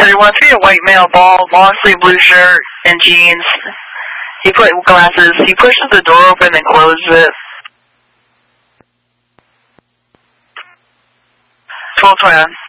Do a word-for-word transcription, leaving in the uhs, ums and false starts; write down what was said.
thirty-one, three, a white male, bald, long sleeve blue shirt and jeans. He put glasses. He pushes the door open and closes it. twelve twenty-nine.